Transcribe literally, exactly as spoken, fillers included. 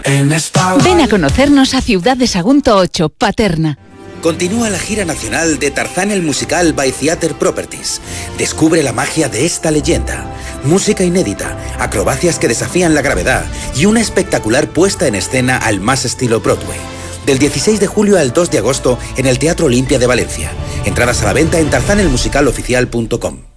en esta... Ven a conocernos a Ciudad de Sagunto ocho, Paterna. Continúa la gira nacional de Tarzán el Musical by Theater Properties. Descubre la magia de esta leyenda. Música inédita, acrobacias que desafían la gravedad y una espectacular puesta en escena al más estilo Broadway. Del dieciséis de julio al dos de agosto en el Teatro Olimpia de Valencia. Entradas a la venta en tarzan el musical oficial punto com.